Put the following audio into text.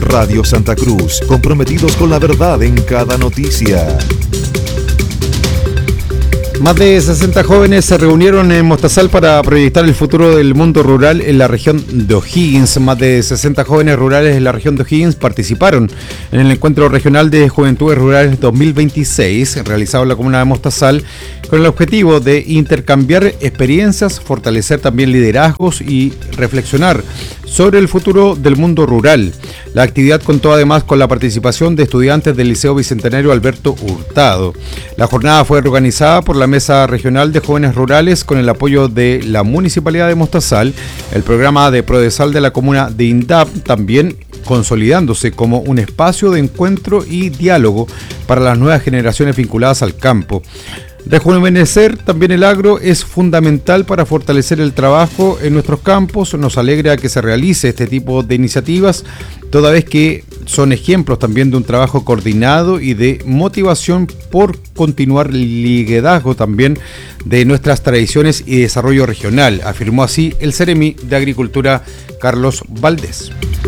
Radio Santa Cruz, comprometidos con la verdad en cada noticia. Más de 60 jóvenes se reunieron en Mostazal para proyectar el futuro del mundo rural en la región de O'Higgins. Más de 60 jóvenes rurales en la región de O'Higgins participaron en el Encuentro Regional de Juventudes Rurales 2026, realizado en la comuna de Mostazal, con el objetivo de intercambiar experiencias, fortalecer también liderazgos y reflexionar sobre el futuro del mundo rural. La actividad contó además con la participación de estudiantes del Liceo Bicentenario Alberto Hurtado. La jornada fue organizada por la Mesa Regional de Jóvenes Rurales con el apoyo de la Municipalidad de Mostazal, el programa de Prodesal de la comuna de INDAP, también consolidándose como un espacio de encuentro y diálogo para las nuevas generaciones vinculadas al campo. Rejuvenecer también el agro es fundamental para fortalecer el trabajo en nuestros campos. Nos alegra que se realice este tipo de iniciativas, toda vez que son ejemplos también de un trabajo coordinado y de motivación por continuar el liderazgo también de nuestras tradiciones y desarrollo regional, afirmó así el Seremi de Agricultura Carlos Valdés.